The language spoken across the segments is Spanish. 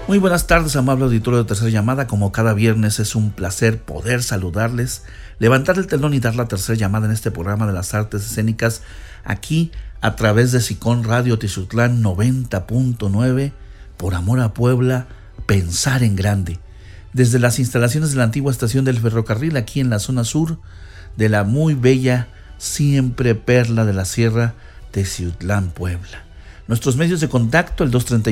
Muy buenas tardes, amable auditorio de Tercera Llamada. Como cada viernes es un placer poder saludarles, levantar el telón y dar la tercera llamada en este programa de las artes escénicas aquí a través de SICON Radio Tizutlán 90.9, por amor a Puebla, pensar en grande. Desde las instalaciones de la antigua estación del ferrocarril aquí en la zona sur de la muy bella, siempre perla de la sierra, Teciutlán, Puebla. Nuestros medios de contacto, el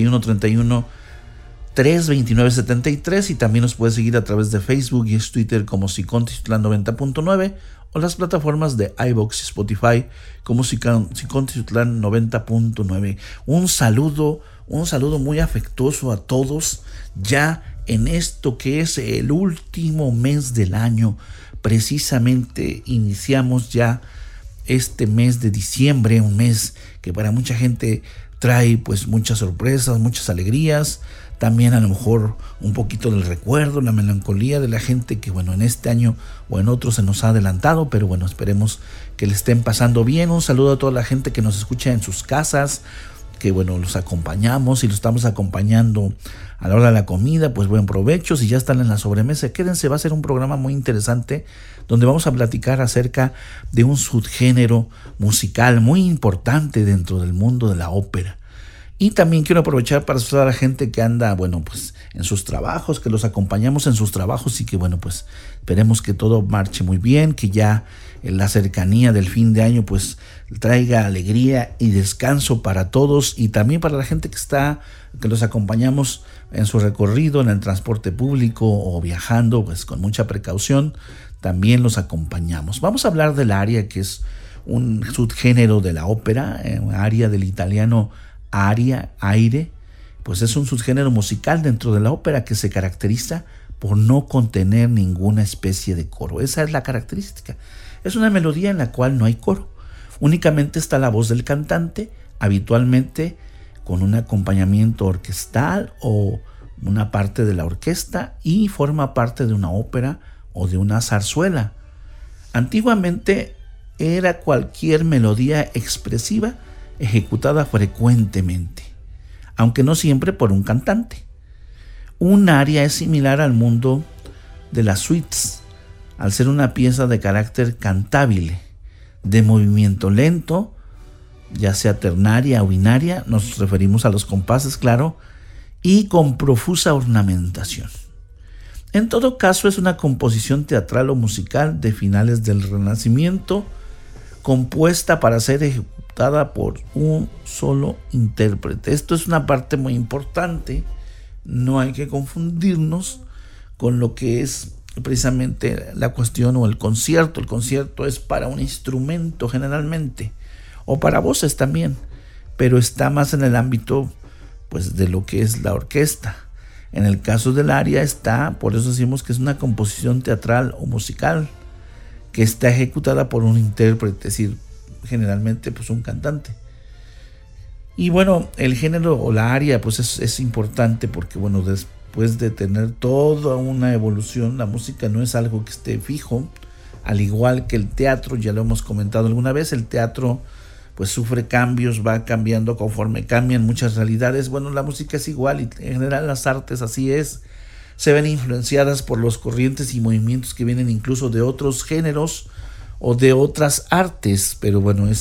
231-329-73, y también nos puede seguir a través de Facebook y Twitter como SICON Tizutlán 90.9 o las plataformas de iVoox y Spotify como SICON Tizutlán 90.9. Un saludo muy afectuoso a todos ya en esto que es el último mes del año. Precisamente iniciamos ya este mes de diciembre, un mes que para mucha gente trae pues muchas sorpresas, muchas alegrías, también a lo mejor un poquito del recuerdo, la melancolía de la gente que bueno, en este año o en otros se nos ha adelantado, pero bueno, esperemos que le estén pasando bien. Un saludo a toda la gente que nos escucha en sus casas, que bueno, los acompañamos y los estamos acompañando a la hora de la comida, pues buen provecho. Si ya están en la sobremesa, quédense, va a ser un programa muy interesante donde vamos a platicar acerca de un subgénero musical muy importante dentro del mundo de la ópera. Y también quiero aprovechar para saludar a la gente que anda, bueno, pues en sus trabajos, que los acompañamos en sus trabajos y que, bueno, pues esperemos que todo marche muy bien, que ya en la cercanía del fin de año, pues traiga alegría y descanso para todos y también para la gente que los acompañamos en su recorrido en el transporte público o viajando, pues con mucha precaución, también los acompañamos. Vamos a hablar del aria, que es un subgénero de la ópera, aria del italiano aria, aire, pues es un subgénero musical dentro de la ópera que se caracteriza por no contener ninguna especie de coro. Esa es la característica. Es una melodía en la cual no hay coro. Únicamente está la voz del cantante, habitualmente con un acompañamiento orquestal o una parte de la orquesta, y forma parte de una ópera o de una zarzuela. Antiguamente era cualquier melodía expresiva ejecutada frecuentemente, aunque no siempre por un cantante. Un aria es similar al mundo de las suites, al ser una pieza de carácter cantable, de movimiento lento, ya sea ternaria o binaria, nos referimos a los compases, claro, y con profusa ornamentación. En todo caso, es una composición teatral o musical de finales del Renacimiento, compuesta para ser ejecutada por un solo intérprete. Esto es una parte muy importante, no hay que confundirnos con lo que es precisamente la cuestión o el concierto. El concierto es para un instrumento generalmente, o para voces también, pero está más en el ámbito pues de lo que es la orquesta. En el caso del aria está, por eso decimos que es una composición teatral o musical que está ejecutada por un intérprete, es decir, generalmente pues un cantante. Y bueno, el género o la aria pues es importante porque bueno, después de tener toda una evolución, la música no es algo que esté fijo, al igual que el teatro, ya lo hemos comentado alguna vez. El teatro pues sufre cambios, va cambiando conforme cambian muchas realidades. Bueno, la música es igual y en general las artes así es. Se ven influenciadas por los corrientes y movimientos que vienen incluso de otros géneros o de otras artes, pero bueno,